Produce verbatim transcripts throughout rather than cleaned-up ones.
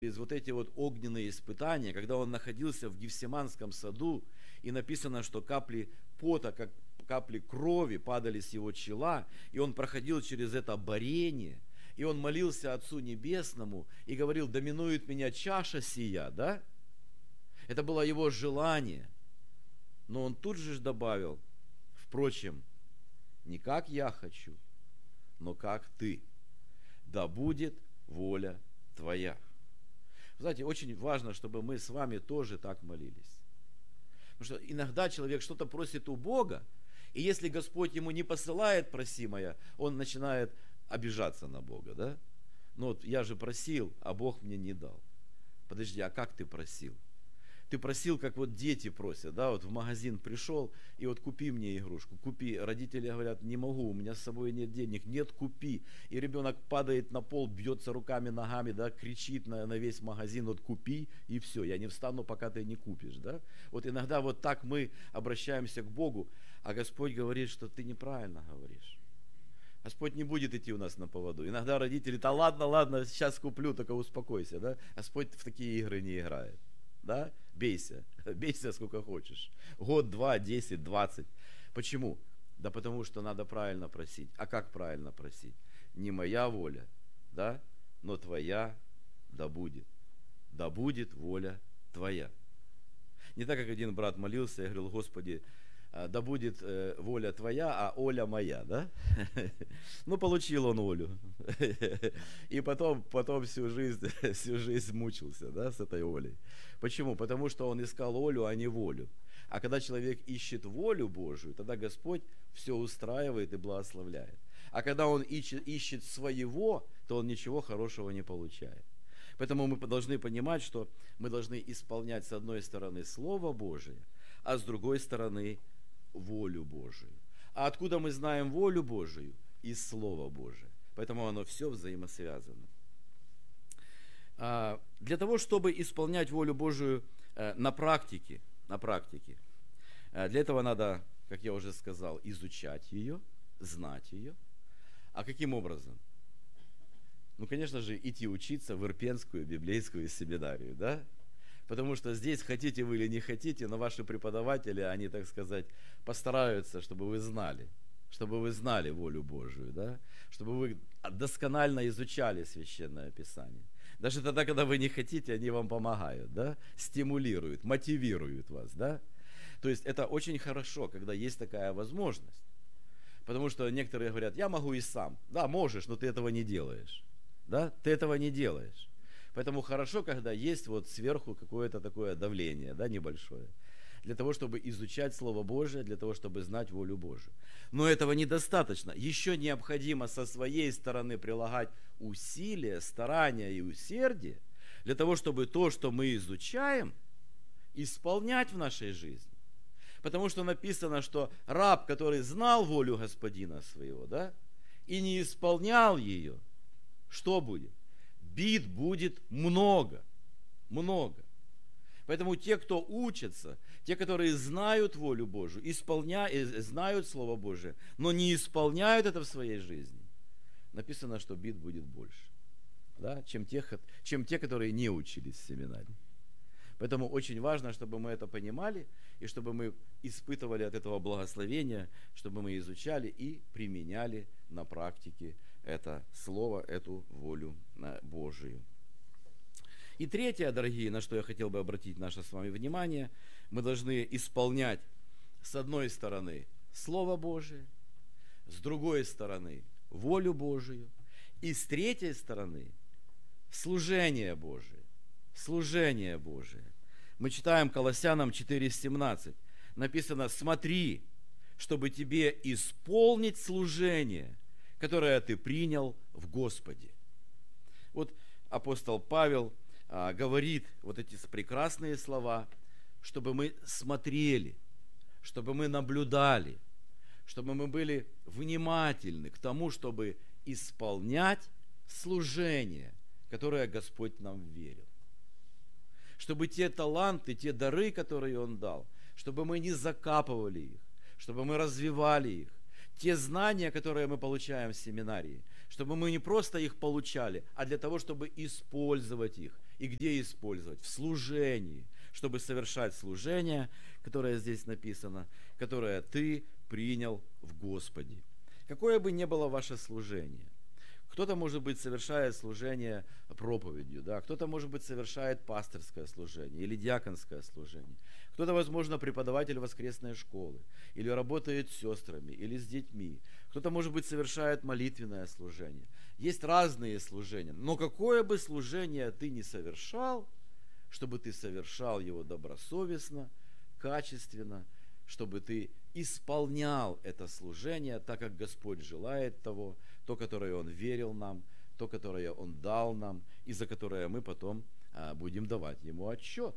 через вот эти вот огненные испытания, когда он находился в Гефсиманском саду, и написано, что капли пота, как капли крови падали с его чела, и он проходил через это борение, и он молился Отцу Небесному и говорил: доминует меня чаша сия, да? Это было его желание. Но он тут же добавил: впрочем, не как я хочу, но как ты. Да будет воля твоя. Знаете, очень важно, чтобы мы с вами тоже так молились. Потому что иногда человек что-то просит у Бога, и если Господь ему не посылает просимое, он начинает обижаться на Бога, да? Ну вот я же просил, а Бог мне не дал. Подожди, а как ты просил? Ты просил, как вот дети просят, да, вот в магазин пришел, и вот купи мне игрушку, купи. Родители говорят: не могу, у меня с собой нет денег, нет, купи. И ребенок падает на пол, бьется руками, ногами, да, кричит на, на весь магазин: вот купи, и все, я не встану, пока ты не купишь, да. Вот иногда вот так мы обращаемся к Богу, а Господь говорит, что ты неправильно говоришь. Господь не будет идти у нас на поводу. Иногда родители: да ладно, ладно, сейчас куплю, только успокойся, да. Господь в такие игры не играет. Да? Бейся, бейся сколько хочешь. Год, два, десять, двадцать. Почему? Да потому что надо правильно просить. А как правильно просить? Не моя воля, да, но твоя да будет. Да будет воля твоя. Не так, как один брат молился и говорил: Господи, да будет воля твоя, а Оля моя, да? Ну, получил он Олю. И потом, потом всю жизнь, всю жизнь мучился, да, с этой Олей. Почему? Потому что он искал Олю, а не волю. А когда человек ищет волю Божию, тогда Господь все устраивает и благословляет. А когда он ищет, ищет своего, то он ничего хорошего не получает. Поэтому мы должны понимать, что мы должны исполнять с одной стороны Слово Божие, а с другой стороны волю Божию. А откуда мы знаем волю Божию? Из Слова Божия. Поэтому оно все взаимосвязано. Для того, чтобы исполнять волю Божию на практике, на практике, для этого надо, как я уже сказал, изучать ее, знать ее. А каким образом? Ну, конечно же, идти учиться в Ирпенскую библейскую семинарию, да? Потому что здесь, хотите вы или не хотите, но ваши преподаватели, они, так сказать, постараются, чтобы вы знали, чтобы вы знали волю Божию, да? Чтобы вы досконально изучали Священное Писание. Даже тогда, когда вы не хотите, они вам помогают, да? Стимулируют, мотивируют вас, да? То есть это очень хорошо, когда есть такая возможность. Потому что некоторые говорят: я могу и сам. Да, можешь, но ты этого не делаешь. Да? Ты этого не делаешь. Поэтому хорошо, когда есть вот сверху какое-то такое давление, да, небольшое, для того, чтобы изучать Слово Божие, для того, чтобы знать волю Божию. Но этого недостаточно. Еще необходимо со своей стороны прилагать усилия, старания и усердие для того, чтобы то, что мы изучаем, исполнять в нашей жизни. Потому что написано, что раб, который знал волю господина своего, да, и не исполнял ее, что будет? Бед будет много, много. Поэтому те, кто учатся, те, которые знают волю Божию, исполняют, знают Слово Божие, но не исполняют это в своей жизни, написано, что бед будет больше, да, чем, тех, чем те, которые не учились в семинаре. Поэтому очень важно, чтобы мы это понимали, и чтобы мы испытывали от этого благословения, чтобы мы изучали и применяли на практике это слово, эту волю Божию. И третье, дорогие, на что я хотел бы обратить наше с вами внимание, мы должны исполнять с одной стороны Слово Божие, с другой стороны волю Божию, и с третьей стороны служение Божие. Служение Божие. Мы читаем Колоссянам четыре семнадцать. Написано: смотри, чтобы тебе исполнить служение, которое ты принял в Господе. Вот апостол Павел а, говорит вот эти прекрасные слова, чтобы мы смотрели, чтобы мы наблюдали, чтобы мы были внимательны к тому, чтобы исполнять служение, которое Господь нам верил. Чтобы те таланты, те дары, которые Он дал, чтобы мы не закапывали их, чтобы мы развивали их. Те знания, которые мы получаем в семинарии, чтобы мы не просто их получали, а для того, чтобы использовать их И где использовать? В служении, чтобы совершать служение, которое здесь написано, которое ты принял в Господе. Какое бы ни было ваше служение. Кто-то, может быть, совершает служение проповедью, да? Кто-то, может быть, совершает пасторское служение или диаконское служение. Кто-то, возможно, преподаватель воскресной школы, или работает с сестрами, или с детьми. Кто-то, может быть, совершает молитвенное служение. Есть разные служения. Но какое бы служение ты ни совершал, чтобы ты совершал его добросовестно, качественно, чтобы ты исполнял это служение так, как Господь желает того, то, которое Он верил нам, то, которое Он дал нам, и за которое мы потом а, будем давать Ему отчет.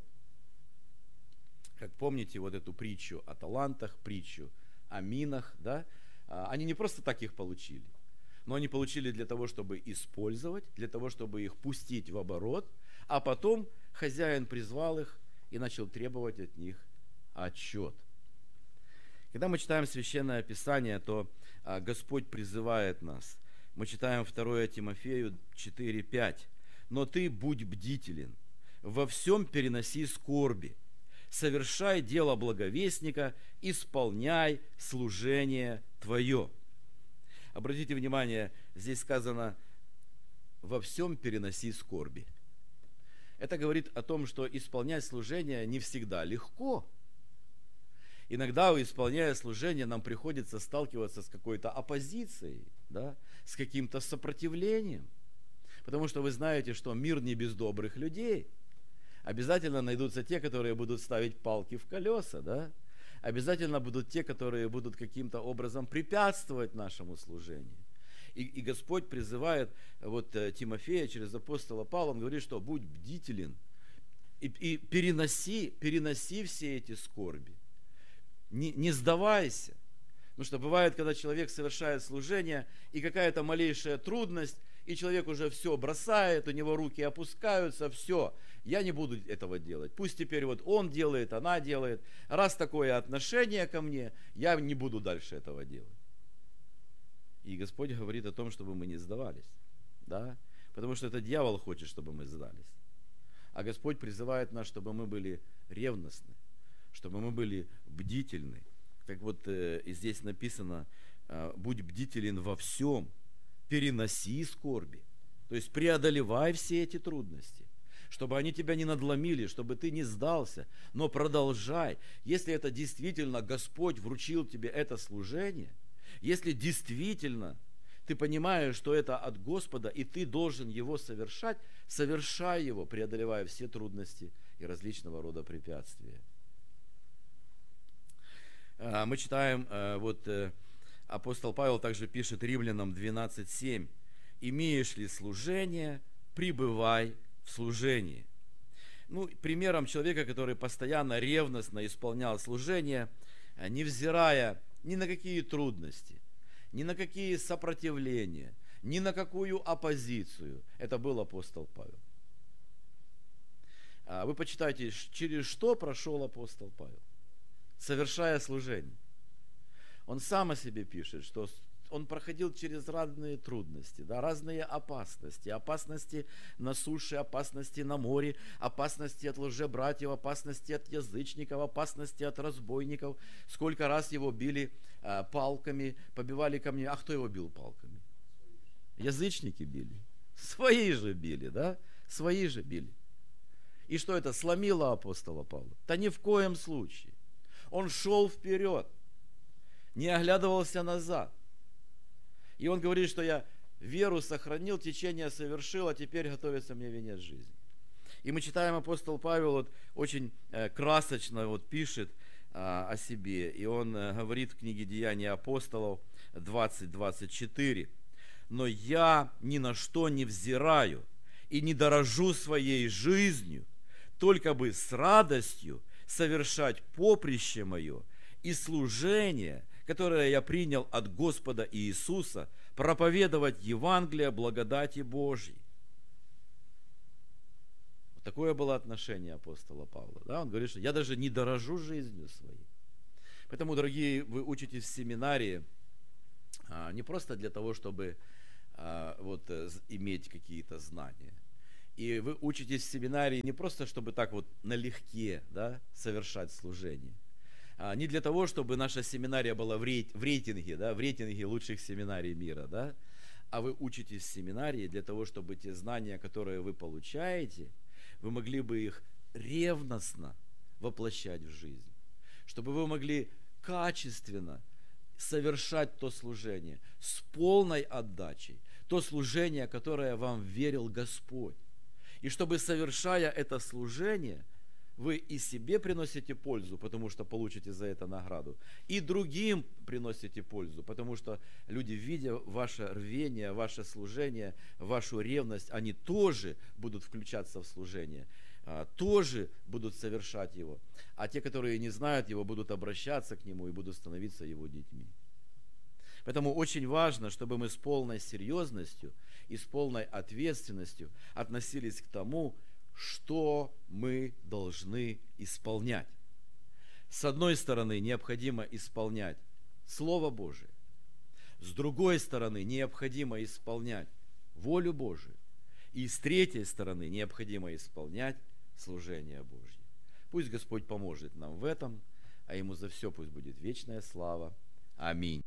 Как помните вот эту притчу о талантах, притчу о минах, да? А, они не просто так их получили, но они получили для того, чтобы использовать, для того, чтобы их пустить в оборот, а потом хозяин призвал их и начал требовать от них отчет. Когда мы читаем Священное Писание, то а, Господь призывает нас. Мы читаем второе Тимофею четыре пять. «Но ты будь бдителен, во всем переноси скорби, совершай дело благовестника, исполняй служение твое». Обратите внимание, здесь сказано «во всем переноси скорби». Это говорит о том, что исполнять служение не всегда легко. Иногда, исполняя служение, нам приходится сталкиваться с какой-то оппозицией, да, с каким-то сопротивлением. Потому что вы знаете, что мир не без добрых людей. Обязательно найдутся те, которые будут ставить палки в колеса, да? Обязательно будут те, которые будут каким-то образом препятствовать нашему служению. И, и Господь призывает вот Тимофея через апостола Павла, он говорит, что будь бдителен и, и переноси, переноси все эти скорби. Не, не сдавайся. Потому что бывает, когда человек совершает служение, и какая-то малейшая трудность, и человек уже все бросает, у него руки опускаются, все, я не буду этого делать. Пусть теперь вот он делает, она делает. Раз такое отношение ко мне, я не буду дальше этого делать. И Господь говорит о том, чтобы мы не сдавались. Да? Потому что это дьявол хочет, чтобы мы сдались. А Господь призывает нас, чтобы мы были ревностны, чтобы мы были бдительны. Как вот э, здесь написано, э, будь бдителен во всем, переноси скорби. То есть преодолевай все эти трудности, чтобы они тебя не надломили, чтобы ты не сдался, но продолжай. Если это действительно Господь вручил тебе это служение, если действительно ты понимаешь, что это от Господа, и ты должен его совершать, совершай его, преодолевая все трудности и различного рода препятствия. Мы читаем, вот апостол Павел также пишет Римлянам двенадцать семь. «Имеешь ли служение, пребывай в служении». Ну, примером человека, который постоянно ревностно исполнял служение, невзирая ни на какие трудности, ни на какие сопротивления, ни на какую оппозицию, это был апостол Павел. Вы почитайте, через что прошел апостол Павел, совершая служение. Он сам о себе пишет, что он проходил через разные трудности, да, разные опасности. Опасности на суше, опасности на море, опасности от лжебратьев, опасности от язычников, опасности от разбойников. Сколько раз его били а, палками, побивали камнями. А кто его бил палками? Язычники били. Свои же били, да? Свои же били. И что это, сломило апостола Павла? Да ни в коем случае. Он шел вперед, не оглядывался назад. И он говорит, что я веру сохранил, течение совершил, а теперь готовится мне венец жизни. И мы читаем, апостол Павел вот очень э, красочно вот пишет э, о себе. И он э, говорит в книге «Деяния апостолов» двадцать двадцать четыре. «Но я ни на что не взираю и не дорожу своей жизнью, только бы с радостью совершать поприще мое и служение, которое я принял от Господа Иисуса, проповедовать Евангелие благодати Божьей». Вот такое было отношение апостола Павла. Да? Он говорит, что я даже не дорожу жизнью своей. Поэтому, дорогие, вы учитесь в семинарии а, не просто для того, чтобы а, вот, иметь какие-то знания. И вы учитесь в семинарии не просто, чтобы так вот налегке, да, совершать служение. А не для того, чтобы наша семинария была в, рей, в рейтинге, да, в рейтинге лучших семинарий мира, да, а вы учитесь в семинарии для того, чтобы те знания, которые вы получаете, вы могли бы их ревностно воплощать в жизнь. Чтобы вы могли качественно совершать то служение с полной отдачей, то служение, которое вам верил Господь. И чтобы, совершая это служение, вы и себе приносите пользу, потому что получите за это награду, и другим приносите пользу, потому что люди, видя ваше рвение, ваше служение, вашу ревность, они тоже будут включаться в служение, тоже будут совершать его. А те, которые не знают его, будут обращаться к нему и будут становиться его детьми. Поэтому очень важно, чтобы мы с полной серьезностью и с полной ответственностью относились к тому, что мы должны исполнять. С одной стороны, необходимо исполнять Слово Божие. С другой стороны, необходимо исполнять волю Божию. И с третьей стороны, необходимо исполнять служение Божье. Пусть Господь поможет нам в этом, а Ему за все пусть будет вечная слава. Аминь.